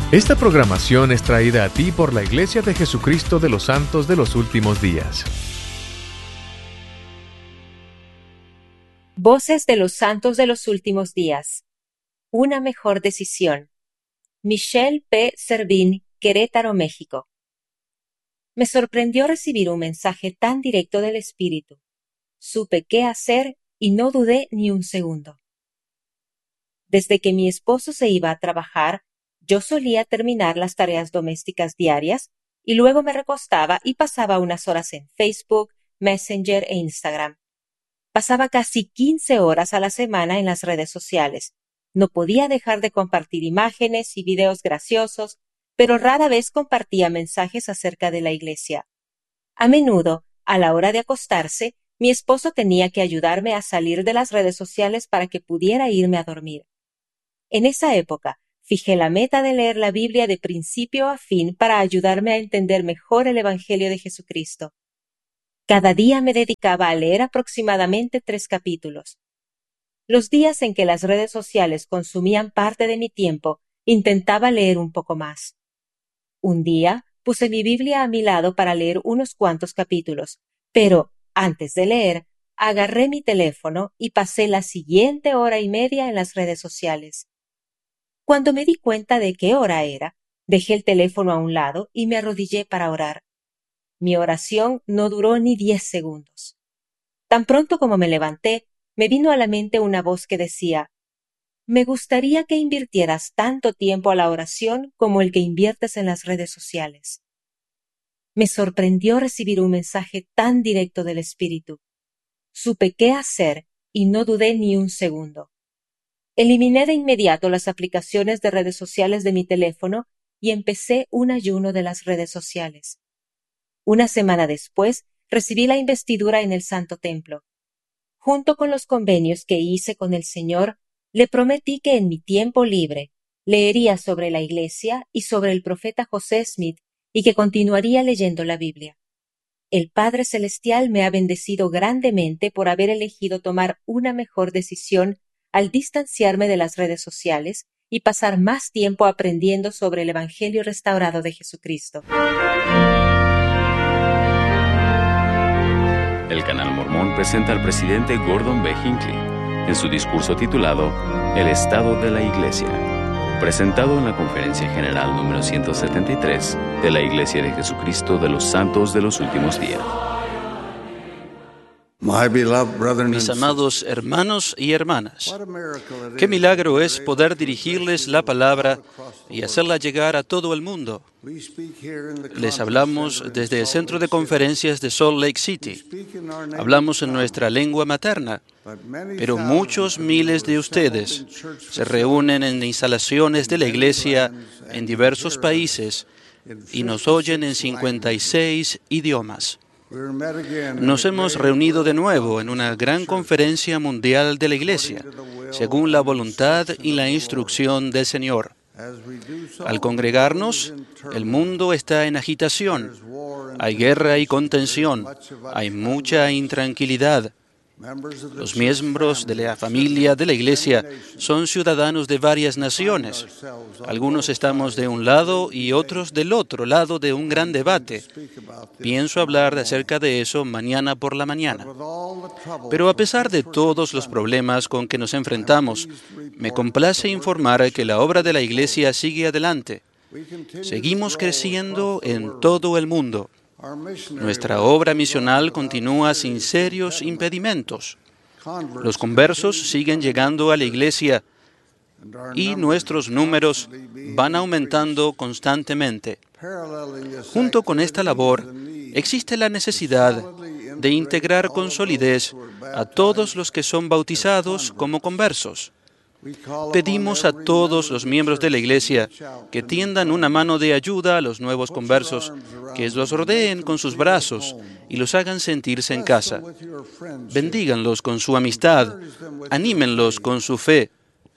Esta programación es traída a ti por la Iglesia de Jesucristo de los Santos de los Últimos Días. Voces de los Santos de los Últimos Días. Una mejor decisión. Michelle P. Servín, Querétaro, México. Me sorprendió recibir un mensaje tan directo del Espíritu. Supe qué hacer y no dudé ni un segundo. Desde que mi esposo se iba a trabajar, yo solía terminar las tareas domésticas diarias y luego me recostaba y pasaba unas horas en Facebook, Messenger e Instagram. Pasaba casi 15 horas a la semana en las redes sociales. No podía dejar de compartir imágenes y videos graciosos, pero rara vez compartía mensajes acerca de la iglesia. A menudo, a la hora de acostarse, mi esposo tenía que ayudarme a salir de las redes sociales para que pudiera irme a dormir. En esa época, fijé la meta de leer la Biblia de principio a fin para ayudarme a entender mejor el Evangelio de Jesucristo. Cada día me dedicaba a leer aproximadamente 3 capítulos. Los días en que las redes sociales consumían parte de mi tiempo, intentaba leer un poco más. Un día, puse mi Biblia a mi lado para leer unos cuantos capítulos, pero, antes de leer, agarré mi teléfono y pasé la siguiente hora y media en las redes sociales. Cuando me di cuenta de qué hora era, dejé el teléfono a un lado y me arrodillé para orar. Mi oración no duró ni 10 segundos. Tan pronto como me levanté, me vino a la mente una voz que decía: «Me gustaría que invirtieras tanto tiempo a la oración como el que inviertes en las redes sociales». Me sorprendió recibir un mensaje tan directo del Espíritu. Supe qué hacer y no dudé ni un segundo. Eliminé de inmediato las aplicaciones de redes sociales de mi teléfono y empecé un ayuno de las redes sociales. Una semana después, recibí la investidura en el Santo Templo. Junto con los convenios que hice con el Señor, le prometí que en mi tiempo libre leería sobre la Iglesia y sobre el profeta José Smith y que continuaría leyendo la Biblia. El Padre Celestial me ha bendecido grandemente por haber elegido tomar una mejor decisión al distanciarme de las redes sociales y pasar más tiempo aprendiendo sobre el Evangelio restaurado de Jesucristo. El Canal Mormón presenta al presidente Gordon B. Hinckley en su discurso titulado El Estado de la Iglesia, presentado en la Conferencia General número 173 de la Iglesia de Jesucristo de los Santos de los Últimos Días. Mis amados hermanos y hermanas, qué milagro es poder dirigirles la palabra y hacerla llegar a todo el mundo. Les hablamos desde el Centro de Conferencias de Salt Lake City. Hablamos en nuestra lengua materna, pero muchos miles de ustedes se reúnen en instalaciones de la Iglesia en diversos países y nos oyen en 56 idiomas. Nos hemos reunido de nuevo en una gran conferencia mundial de la Iglesia, según la voluntad y la instrucción del Señor. Al congregarnos, el mundo está en agitación. Hay guerra y contención. Hay mucha intranquilidad. Los miembros de la familia de la Iglesia son ciudadanos de varias naciones. Algunos estamos de un lado y otros del otro lado de un gran debate. Pienso hablar acerca de eso mañana por la mañana. Pero a pesar de todos los problemas con que nos enfrentamos, me complace informar que la obra de la Iglesia sigue adelante. Seguimos creciendo en todo el mundo. Nuestra obra misional continúa sin serios impedimentos. Los conversos siguen llegando a la Iglesia y nuestros números van aumentando constantemente. Junto con esta labor, existe la necesidad de integrar con solidez a todos los que son bautizados como conversos. Pedimos a todos los miembros de la Iglesia que tiendan una mano de ayuda a los nuevos conversos, que los rodeen con sus brazos y los hagan sentirse en casa. Bendíganlos con su amistad, anímenlos con su fe.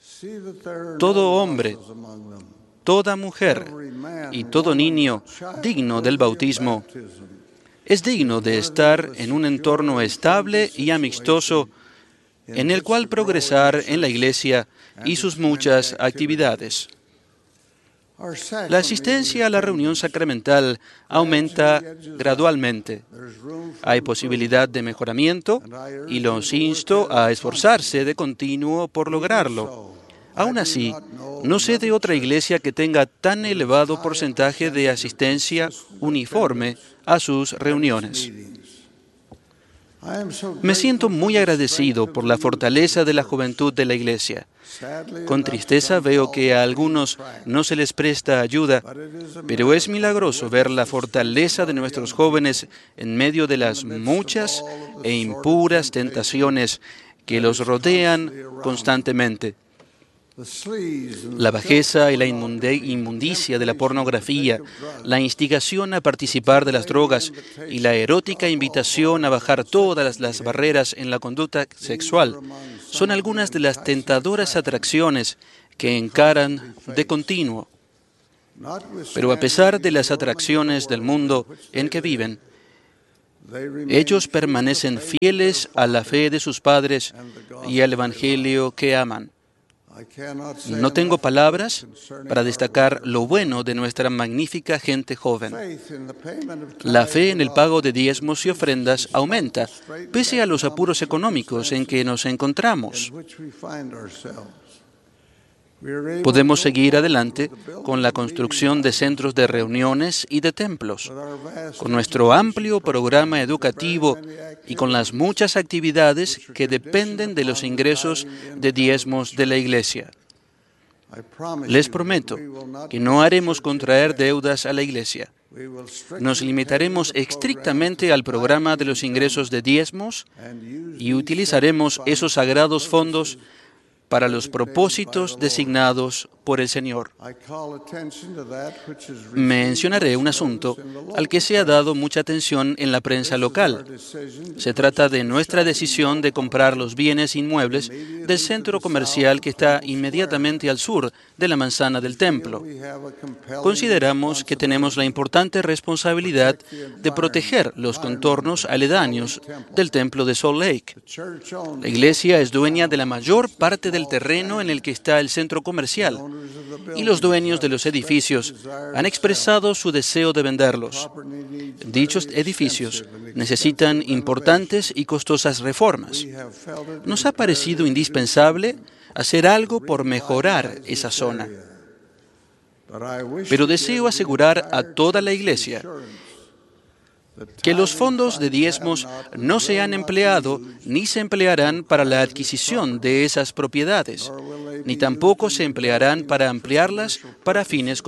Todo hombre, toda mujer y todo niño digno del bautismo es digno de estar en un entorno estable y amistoso en el cual progresar en la Iglesia y sus muchas actividades. La asistencia a la reunión sacramental aumenta gradualmente. Hay posibilidad de mejoramiento y los insto a esforzarse de continuo por lograrlo. Aún así, no sé de otra iglesia que tenga tan elevado porcentaje de asistencia uniforme a sus reuniones. Me siento muy agradecido por la fortaleza de la juventud de la iglesia. Con tristeza veo que a algunos no se les presta ayuda, pero es milagroso ver la fortaleza de nuestros jóvenes en medio de las muchas e impuras tentaciones que los rodean constantemente. La bajeza y la inmundicia de la pornografía, la instigación a participar de las drogas y la erótica invitación a bajar todas las barreras en la conducta sexual son algunas de las tentadoras atracciones que encaran de continuo. Pero a pesar de las atracciones del mundo en que viven, ellos permanecen fieles a la fe de sus padres y al Evangelio que aman. No tengo palabras para destacar lo bueno de nuestra magnífica gente joven. La fe en el pago de diezmos y ofrendas aumenta, pese a los apuros económicos en que nos encontramos. Podemos seguir adelante con la construcción de centros de reuniones y de templos, con nuestro amplio programa educativo y con las muchas actividades que dependen de los ingresos de diezmos de la Iglesia. Les prometo que no haremos contraer deudas a la Iglesia. Nos limitaremos estrictamente al programa de los ingresos de diezmos y utilizaremos esos sagrados fondos para los propósitos designados por el Señor. Mencionaré un asunto al que se ha dado mucha atención en la prensa local. Se trata de nuestra decisión de comprar los bienes inmuebles del centro comercial que está inmediatamente al sur de la manzana del templo. Consideramos que tenemos la importante responsabilidad de proteger los contornos aledaños del templo de Salt Lake. La iglesia es dueña de la mayor parte del terreno en el que está el centro comercial, y los dueños de los edificios han expresado su deseo de venderlos. Dichos edificios necesitan importantes y costosas reformas. Nos ha parecido indispensable hacer algo por mejorar esa zona. Pero deseo asegurar a toda la Iglesia que los fondos de diezmos no se han empleado ni se emplearán para la adquisición de esas propiedades, ni tampoco se emplearán para ampliarlas para fines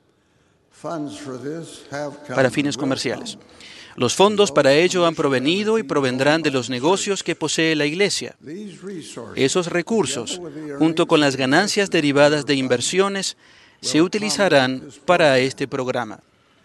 comerciales. Los fondos para ello han provenido y provendrán de los negocios que posee la Iglesia. Esos recursos, junto con las ganancias derivadas de inversiones, se utilizarán para este programa.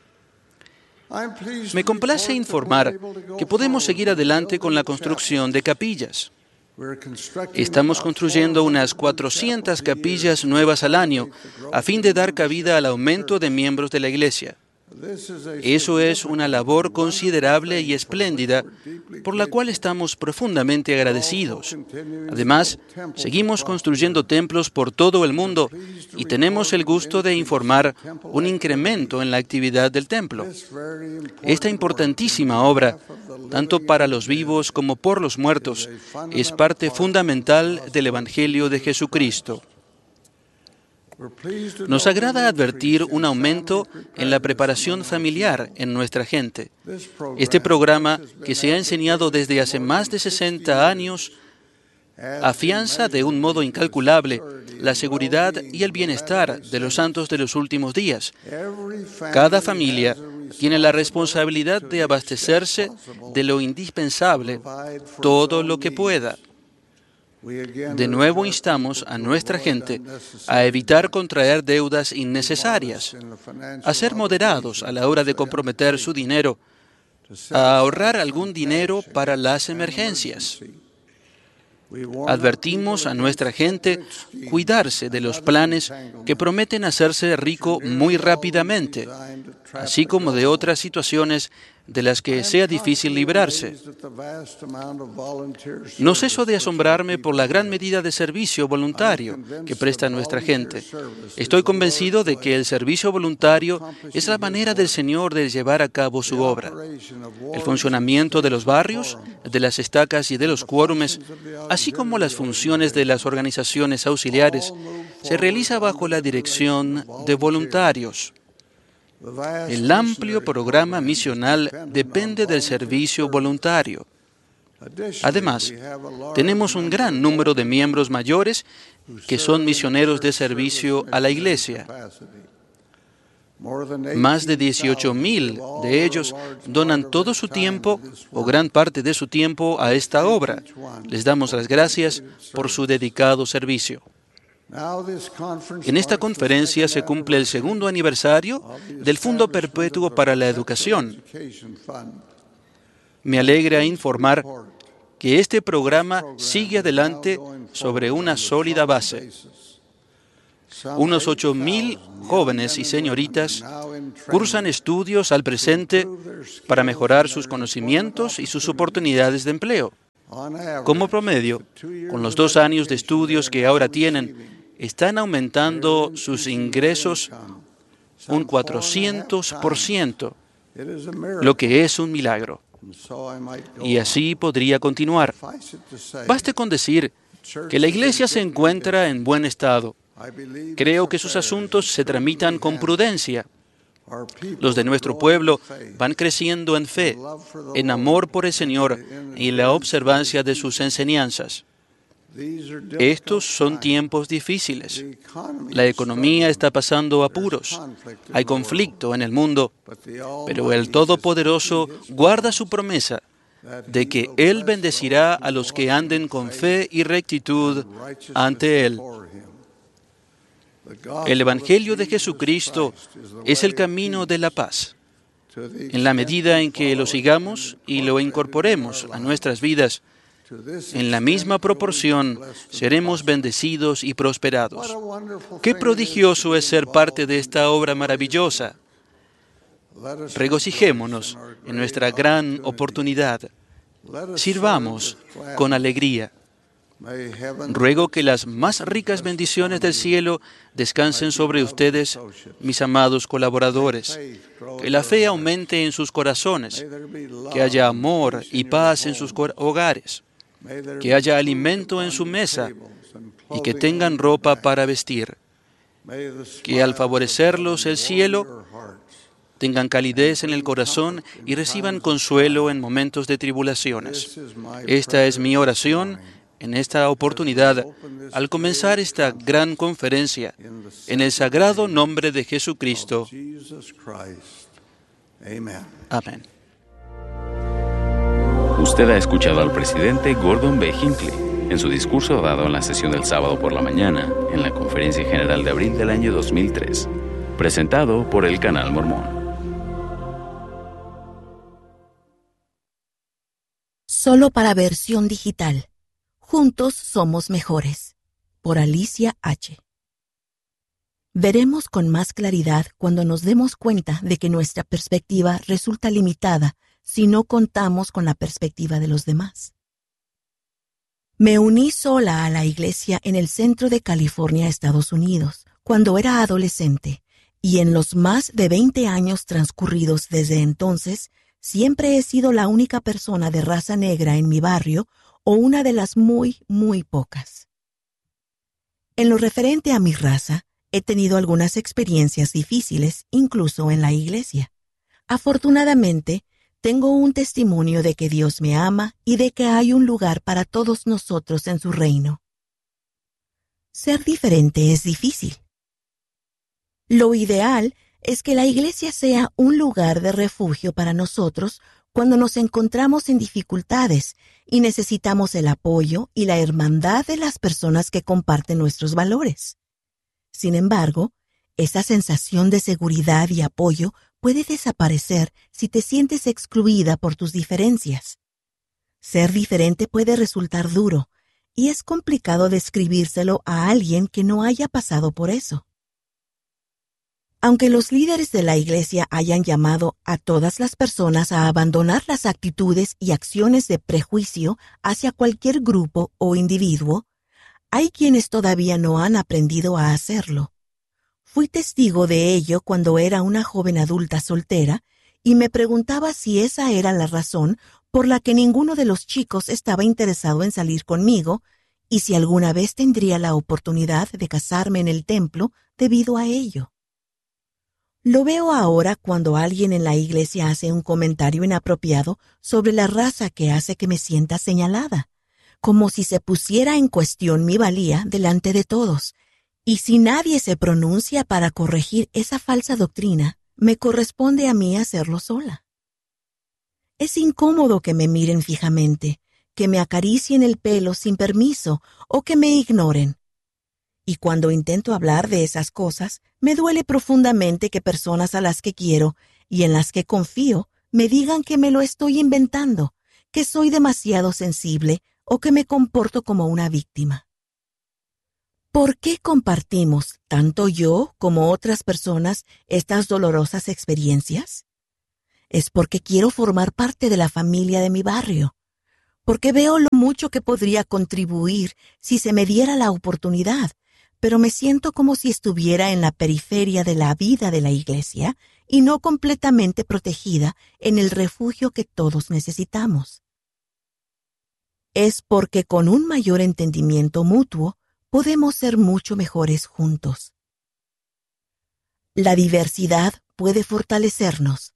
Me complace informar que podemos seguir adelante con la construcción de capillas. Estamos construyendo unas 400 capillas nuevas al año a fin de dar cabida al aumento de miembros de la Iglesia. Eso es una labor considerable y espléndida por la cual estamos profundamente agradecidos. Además, seguimos construyendo templos por todo el mundo y tenemos el gusto de informar un incremento en la actividad del templo. Esta importantísima obra, tanto para los vivos como por los muertos, es parte fundamental del Evangelio de Jesucristo. Nos agrada advertir un aumento en la preparación familiar en nuestra gente. Este programa, que se ha enseñado desde hace más de 60 años, afianza de un modo incalculable la seguridad y el bienestar de los santos de los últimos días. Cada familia tiene la responsabilidad de abastecerse de lo indispensable todo lo que pueda. De nuevo instamos a nuestra gente a evitar contraer deudas innecesarias, a ser moderados a la hora de comprometer su dinero, a ahorrar algún dinero para las emergencias. Advertimos a nuestra gente cuidarse de los planes que prometen hacerse rico muy rápidamente, así como de otras situaciones de las que sea difícil librarse. No ceso de asombrarme por la gran medida de servicio voluntario que presta nuestra gente. Estoy convencido de que el servicio voluntario es la manera del Señor de llevar a cabo su obra. El funcionamiento de los barrios, de las estacas y de los quórumes, así como las funciones de las organizaciones auxiliares, se realiza bajo la dirección de voluntarios. El amplio programa misional depende del servicio voluntario. Además, tenemos un gran número de miembros mayores que son misioneros de servicio a la Iglesia. Más de 18,000 de ellos donan todo su tiempo o gran parte de su tiempo a esta obra. Les damos las gracias por su dedicado servicio. En esta conferencia se cumple el segundo aniversario del Fondo Perpetuo para la Educación. Me alegra informar que este programa sigue adelante sobre una sólida base. Unos 8,000 jóvenes y señoritas cursan estudios al presente para mejorar sus conocimientos y sus oportunidades de empleo. Como promedio, con los 2 años de estudios que ahora tienen, están aumentando sus ingresos un 400%, lo que es un milagro. Y así podría continuar. Baste con decir que la Iglesia se encuentra en buen estado. Creo que sus asuntos se tramitan con prudencia. Los de nuestro pueblo van creciendo en fe, en amor por el Señor y en la observancia de sus enseñanzas. Estos son tiempos difíciles. La economía está pasando apuros. Hay conflicto en el mundo, pero el Todopoderoso guarda su promesa de que Él bendecirá a los que anden con fe y rectitud ante Él. El Evangelio de Jesucristo es el camino de la paz. En la medida en que lo sigamos y lo incorporemos a nuestras vidas, en la misma proporción seremos bendecidos y prosperados. ¡Qué prodigioso es ser parte de esta obra maravillosa! Regocijémonos en nuestra gran oportunidad. Sirvamos con alegría. Ruego que las más ricas bendiciones del cielo descansen sobre ustedes, mis amados colaboradores. Que la fe aumente en sus corazones, que haya amor y paz en sus hogares, que haya alimento en su mesa y que tengan ropa para vestir. Que al favorecerlos el cielo, tengan calidez en el corazón y reciban consuelo en momentos de tribulaciones. Esta es mi oración en esta oportunidad, al comenzar esta gran conferencia, en el sagrado nombre de Jesucristo. Amén. Usted ha escuchado al presidente Gordon B. Hinckley en su discurso dado en la sesión del sábado por la mañana en la Conferencia General de abril del año 2003, presentado por el Canal Mormón. Solo para versión digital. Juntos somos mejores. Por Alicia H. Veremos con más claridad cuando nos demos cuenta de que nuestra perspectiva resulta limitada si no contamos con la perspectiva de los demás. Me uní sola a la iglesia en el centro de California, Estados Unidos, cuando era adolescente, y en los más de 20 años transcurridos desde entonces, siempre he sido la única persona de raza negra en mi barrio o una de las muy, muy pocas. En lo referente a mi raza, he tenido algunas experiencias difíciles, incluso en la iglesia. Afortunadamente, tengo un testimonio de que Dios me ama y de que hay un lugar para todos nosotros en su reino. Ser diferente es difícil. Lo ideal es que la iglesia sea un lugar de refugio para nosotros cuando nos encontramos en dificultades y necesitamos el apoyo y la hermandad de las personas que comparten nuestros valores. Sin embargo, esa sensación de seguridad y apoyo puede desaparecer si te sientes excluida por tus diferencias. Ser diferente puede resultar duro, y es complicado describírselo a alguien que no haya pasado por eso. Aunque los líderes de la Iglesia hayan llamado a todas las personas a abandonar las actitudes y acciones de prejuicio hacia cualquier grupo o individuo, hay quienes todavía no han aprendido a hacerlo. Fui testigo de ello cuando era una joven adulta soltera y me preguntaba si esa era la razón por la que ninguno de los chicos estaba interesado en salir conmigo y si alguna vez tendría la oportunidad de casarme en el templo debido a ello. Lo veo ahora cuando alguien en la iglesia hace un comentario inapropiado sobre la raza que hace que me sienta señalada, como si se pusiera en cuestión mi valía delante de todos. Y si nadie se pronuncia para corregir esa falsa doctrina, me corresponde a mí hacerlo sola. Es incómodo que me miren fijamente, que me acaricien el pelo sin permiso o que me ignoren. Y cuando intento hablar de esas cosas, me duele profundamente que personas a las que quiero y en las que confío me digan que me lo estoy inventando, que soy demasiado sensible o que me comporto como una víctima. ¿Por qué compartimos, tanto yo como otras personas, estas dolorosas experiencias? Es porque quiero formar parte de la familia de mi barrio, porque veo lo mucho que podría contribuir si se me diera la oportunidad, pero me siento como si estuviera en la periferia de la vida de la iglesia y no completamente protegida en el refugio que todos necesitamos. Es porque con un mayor entendimiento mutuo podemos ser mucho mejores juntos. La diversidad puede fortalecernos.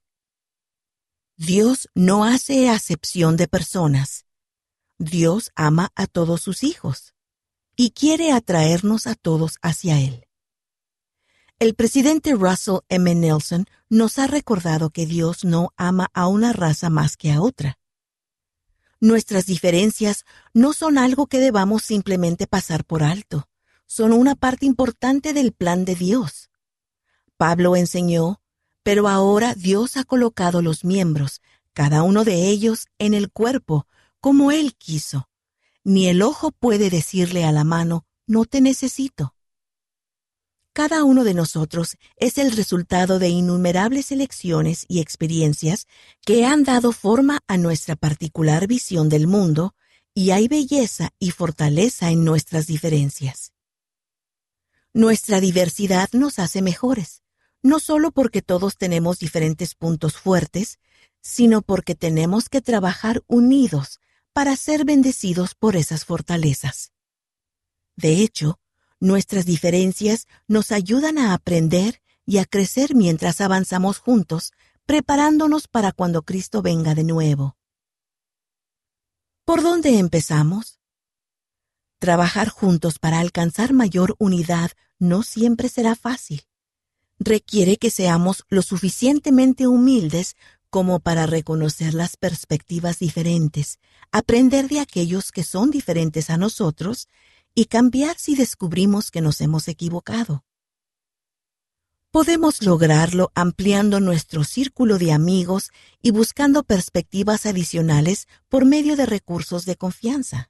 Dios no hace acepción de personas. Dios ama a todos sus hijos y quiere atraernos a todos hacia Él. El presidente Russell M. Nelson nos ha recordado que Dios no ama a una raza más que a otra. Nuestras diferencias no son algo que debamos simplemente pasar por alto, son una parte importante del plan de Dios. Pablo enseñó, pero ahora Dios ha colocado los miembros, cada uno de ellos, en el cuerpo, como Él quiso. Ni el ojo puede decirle a la mano, no te necesito. Cada uno de nosotros es el resultado de innumerables elecciones y experiencias que han dado forma a nuestra particular visión del mundo, y hay belleza y fortaleza en nuestras diferencias. Nuestra diversidad nos hace mejores, no solo porque todos tenemos diferentes puntos fuertes, sino porque tenemos que trabajar unidos para ser bendecidos por esas fortalezas. De hecho, nuestras diferencias nos ayudan a aprender y a crecer mientras avanzamos juntos, preparándonos para cuando Cristo venga de nuevo. ¿Por dónde empezamos? Trabajar juntos para alcanzar mayor unidad no siempre será fácil. Requiere que seamos lo suficientemente humildes como para reconocer las perspectivas diferentes, aprender de aquellos que son diferentes a nosotros y cambiar si descubrimos que nos hemos equivocado. Podemos lograrlo ampliando nuestro círculo de amigos y buscando perspectivas adicionales por medio de recursos de confianza.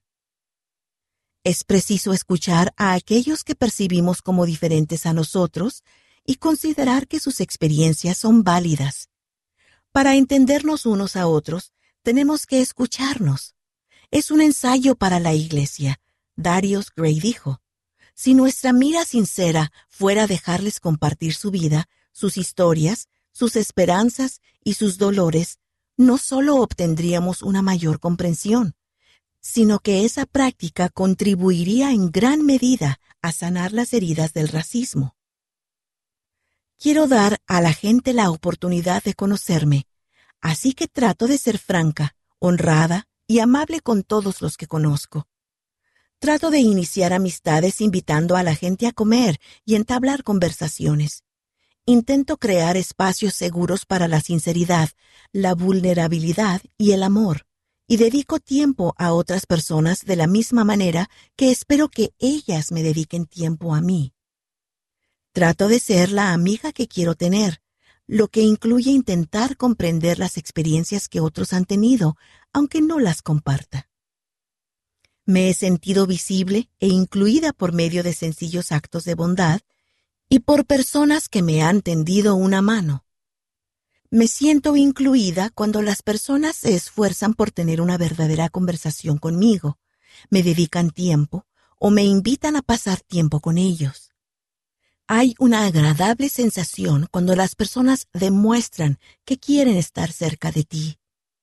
Es preciso escuchar a aquellos que percibimos como diferentes a nosotros y considerar que sus experiencias son válidas. Para entendernos unos a otros, tenemos que escucharnos. Es un ensayo para la iglesia. Darius Gray dijo, si nuestra mira sincera fuera dejarles compartir su vida, sus historias, sus esperanzas y sus dolores, no solo obtendríamos una mayor comprensión, sino que esa práctica contribuiría en gran medida a sanar las heridas del racismo. Quiero dar a la gente la oportunidad de conocerme, así que trato de ser franca, honrada y amable con todos los que conozco. Trato de iniciar amistades invitando a la gente a comer y entablar conversaciones. Intento crear espacios seguros para la sinceridad, la vulnerabilidad y el amor, y dedico tiempo a otras personas de la misma manera que espero que ellas me dediquen tiempo a mí. Trato de ser la amiga que quiero tener, lo que incluye intentar comprender las experiencias que otros han tenido, aunque no las comparta. Me he sentido visible e incluida por medio de sencillos actos de bondad, y por personas que me han tendido una mano. Me siento incluida cuando las personas se esfuerzan por tener una verdadera conversación conmigo, me dedican tiempo o me invitan a pasar tiempo con ellos. Hay una agradable sensación cuando las personas demuestran que quieren estar cerca de ti.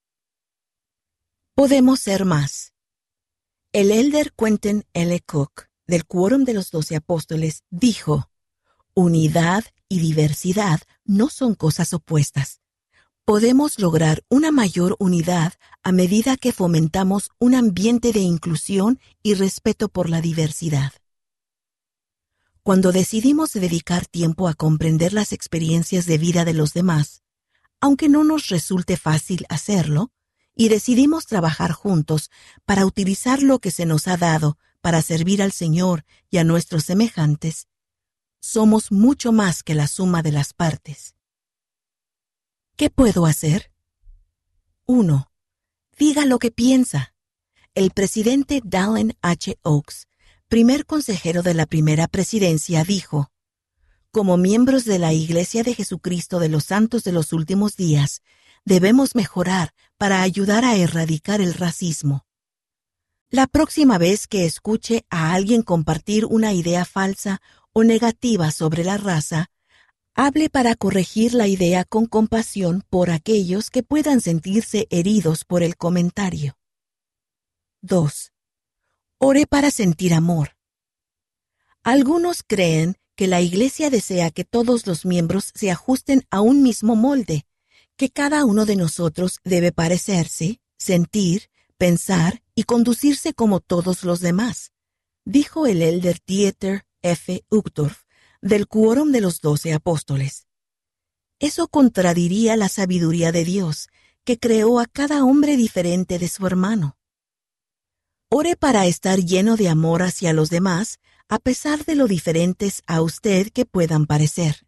Podemos ser más. El elder Quentin L. Cook, del Quórum de los 12 Apóstoles, dijo: unidad y diversidad no son cosas opuestas. Podemos lograr una mayor unidad a medida que fomentamos un ambiente de inclusión y respeto por la diversidad. Cuando decidimos dedicar tiempo a comprender las experiencias de vida de los demás, aunque no nos resulte fácil hacerlo, y decidimos trabajar juntos para utilizar lo que se nos ha dado para servir al Señor y a nuestros semejantes, somos mucho más que la suma de las partes. ¿Qué puedo hacer? 1. Diga lo que piensa. El presidente Dallin H. Oaks, primer consejero de la primera presidencia, dijo: como miembros de la Iglesia de Jesucristo de los Santos de los Últimos Días, debemos mejorar para ayudar a erradicar el racismo. La próxima vez que escuche a alguien compartir una idea falsa o negativa sobre la raza, hable para corregir la idea con compasión por aquellos que puedan sentirse heridos por el comentario. 2. Ore para sentir amor. Algunos creen que la Iglesia desea que todos los miembros se ajusten a un mismo molde, que cada uno de nosotros debe parecerse, sentir, pensar y conducirse como todos los demás, dijo el elder Dieter F. Uchtdorf, del Quórum de los 12 Apóstoles. Eso contradiría la sabiduría de Dios, que creó a cada hombre diferente de su hermano. Ore para estar lleno de amor hacia los demás, a pesar de lo diferentes a usted que puedan parecer.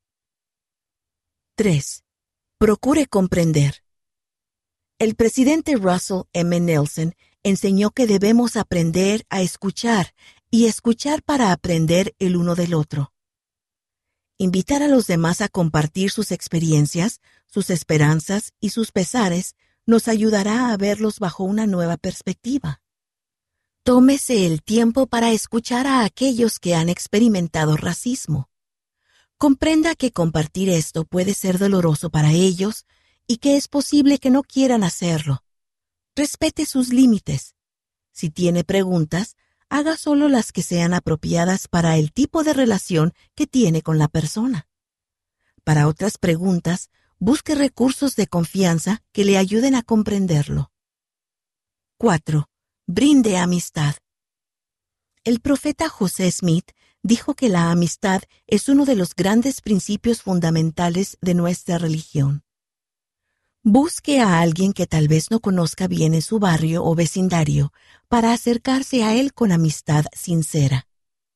3. Procure comprender. El presidente Russell M. Nelson enseñó que debemos aprender a escuchar y escuchar para aprender el uno del otro. Invitar a los demás a compartir sus experiencias, sus esperanzas y sus pesares nos ayudará a verlos bajo una nueva perspectiva. Tómese el tiempo para escuchar a aquellos que han experimentado racismo. Comprenda que compartir esto puede ser doloroso para ellos y que es posible que no quieran hacerlo. Respete sus límites. Si tiene preguntas, haga solo las que sean apropiadas para el tipo de relación que tiene con la persona. Para otras preguntas, busque recursos de confianza que le ayuden a comprenderlo. 4. Brinde amistad. El profeta José Smith dijo que la amistad es uno de los grandes principios fundamentales de nuestra religión. Busque a alguien que tal vez no conozca bien en su barrio o vecindario para acercarse a él con amistad sincera.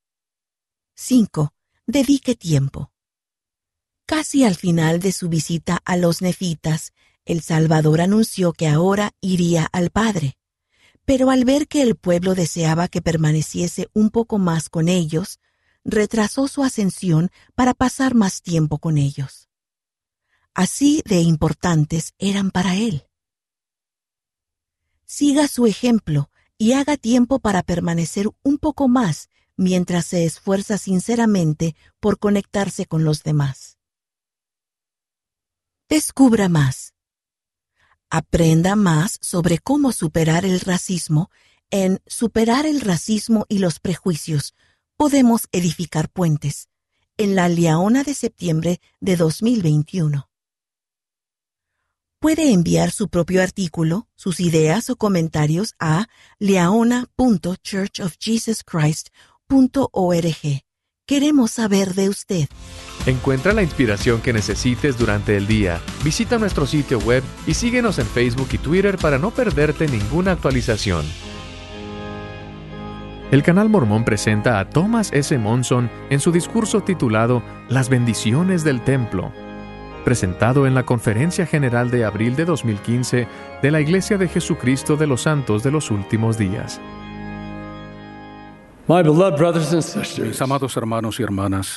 5. Dedique tiempo. Casi al final de su visita a los nefitas, el Salvador anunció que ahora iría al Padre. Pero al ver que el pueblo deseaba que permaneciese un poco más con ellos, retrasó su ascensión para pasar más tiempo con ellos. Así de importantes eran para él. Siga su ejemplo y haga tiempo para permanecer un poco más mientras se esfuerza sinceramente por conectarse con los demás. Descubra más. Aprenda más sobre cómo superar el racismo. En Superar el racismo y los prejuicios, podemos edificar puentes, en la Liaona de septiembre de 2021. Puede enviar su propio artículo, sus ideas o comentarios a liaona.churchofjesuschrist.org. Queremos saber de usted. Encuentra la inspiración que necesites durante el día. Visita nuestro sitio web y síguenos en Facebook y Twitter para no perderte ninguna actualización. El Canal Mormón presenta a Thomas S. Monson en su discurso titulado Las bendiciones del templo, presentado en la Conferencia General de abril de 2015 de la Iglesia de Jesucristo de los Santos de los Últimos Días. My beloved brothers and sisters, Mis amados hermanos y hermanas,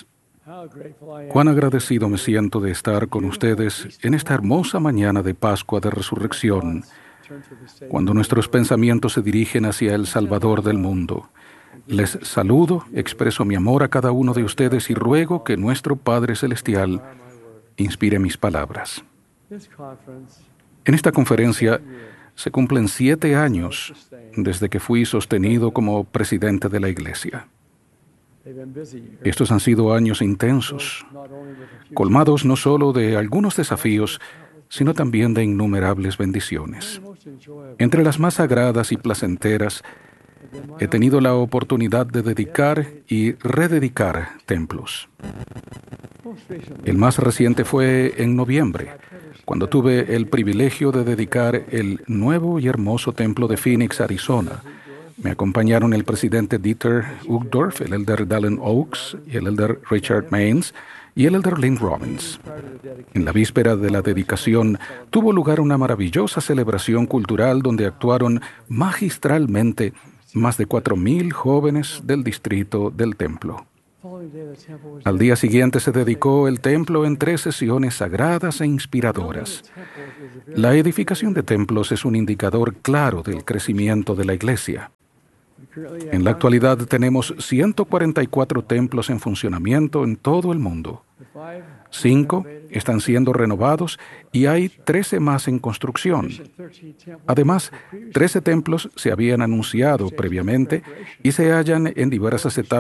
Cuán agradecido me siento de estar con ustedes en esta hermosa mañana de Pascua de Resurrección, cuando nuestros pensamientos se dirigen hacia el Salvador del mundo. Les saludo, expreso mi amor a cada uno de ustedes y ruego que nuestro Padre Celestial inspire mis palabras. En esta conferencia se cumplen 7 años desde que fui sostenido como presidente de la Iglesia. Estos han sido años intensos, colmados no solo de algunos desafíos, sino también de innumerables bendiciones. Entre las más sagradas y placenteras, he tenido la oportunidad de dedicar y rededicar templos. El más reciente fue en noviembre, cuando tuve el privilegio de dedicar el nuevo y hermoso templo de Phoenix, Arizona. Me acompañaron el presidente Dieter Uchtdorf, el elder Dallin Oaks, y el elder Richard Maines, y el elder Lynn Robbins. En la víspera de la dedicación tuvo lugar una maravillosa celebración cultural donde actuaron magistralmente más de 4,000 jóvenes del distrito del templo. Al día siguiente se dedicó el templo en 3 sesiones sagradas e inspiradoras. La edificación de templos es un indicador claro del crecimiento de la Iglesia. En la actualidad tenemos 144 templos en funcionamiento en todo el mundo. 5 están siendo renovados y hay 13 más en construcción. Además, 13 templos se habían anunciado previamente y se hallan en diversas etapas